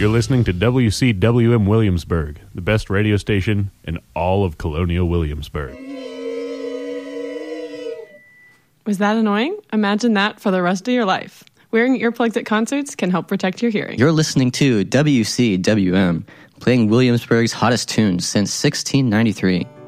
You're listening to WCWM Williamsburg, the best radio station in all of Colonial Williamsburg. Was that annoying? Imagine that for the rest of your life. Wearing earplugs at concerts can help protect your hearing. You're listening to WCWM, playing Williamsburg's hottest tunes since 1693.